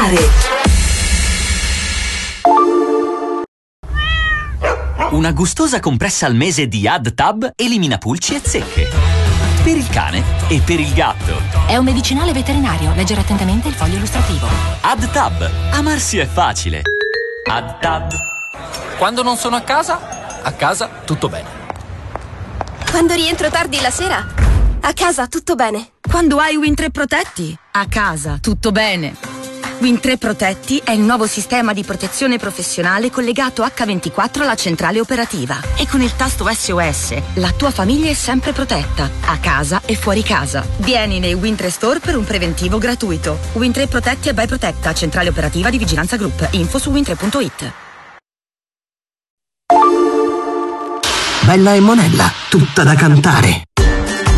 cantare. Una gustosa compressa al mese di AdTab elimina pulci e zecche. Per il cane e per il gatto. È un medicinale veterinario. Leggere attentamente il foglio illustrativo. AdTab. Amarsi è facile. AdTab. Quando non sono a casa tutto bene. Quando rientro tardi la sera, a casa tutto bene. Quando hai Win 3 Protetti, a casa tutto bene. Win 3 Protetti è il nuovo sistema di protezione professionale collegato H24 alla centrale operativa. E con il tasto SOS, la tua famiglia è sempre protetta, a casa e fuori casa. Vieni nei Win 3 Store per un preventivo gratuito. Win 3 Protetti e by Protetta, centrale operativa di Vigilanza Group. Info su win3.it. Bella e Monella, tutta da cantare.